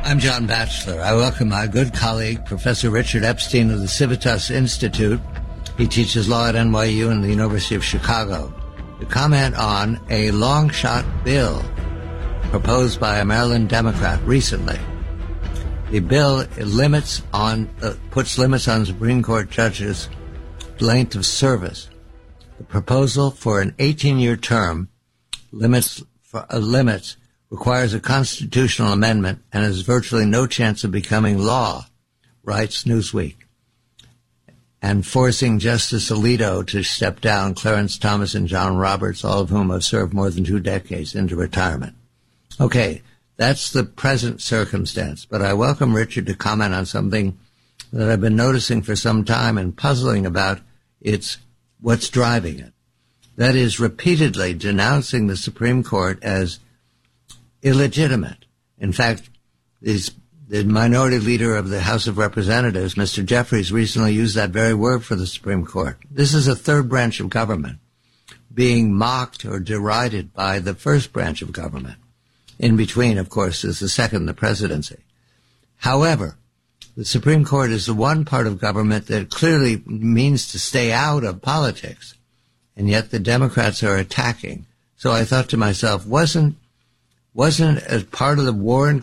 I'm John Batchelor. I welcome my good colleague, Professor Richard Epstein of the Civitas Institute. He teaches law at NYU and the University of Chicago, to comment on a long-shot bill proposed by a Maryland Democrat recently. The bill puts limits on Supreme Court judges' length of service. The proposal for an 18-year term limits requires a constitutional amendment and has virtually no chance of becoming law, writes Newsweek, and forcing Justice Alito to step down, Clarence Thomas and John Roberts, all of whom have served more than 2 decades, into retirement. Okay, that's the present circumstance, but I welcome Richard to comment on something that I've been noticing for some time and puzzling about. It's what's driving it. That is, repeatedly denouncing the Supreme Court as illegitimate. In fact, the minority leader of the House of Representatives, Mr. Jeffries, recently used that very word for the Supreme Court. This is a third branch of government being mocked or derided by the first branch of government. In between, of course, is the second, the presidency. However, the Supreme Court is the one part of government that clearly means to stay out of politics, and yet the Democrats are attacking. So I thought to myself, wasn't as part of the war in